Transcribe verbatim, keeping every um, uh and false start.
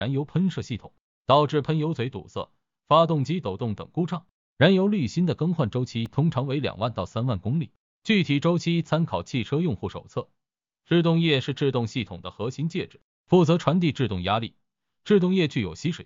燃油喷射系统，导致喷油嘴堵塞、发动机抖动等故障。燃油滤芯的更换周期通常为两万到三万公里，具体周期参考汽车用户手册。制动液是制动系统的核心介质，负责传递制动压力。制动液具有吸水